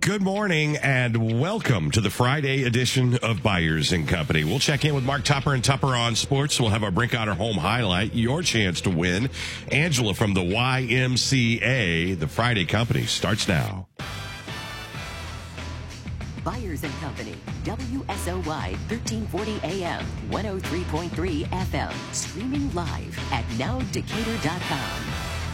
Good morning and welcome to the Friday edition of Byers and Company. We'll check in with Mark Tupper and Tupper on Sports. We'll have our Brink Honor Home highlight, your chance to win. Angela from the YMCA. The Friday Company starts now. Byers and Company, WSOY 1340 AM, 103.3 FM, streaming live at nowdecatur.com.